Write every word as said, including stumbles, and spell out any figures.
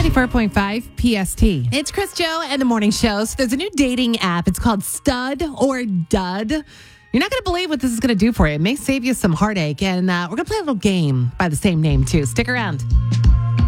ninety-four point five P S T. It's Chris Joe and the Morning Show. So there's a new dating app. It's called Stud or Dud. You're not going to believe what this is going to do for you. It may save you some heartache. And uh, we're going to play a little game by the same name, too. Stick around.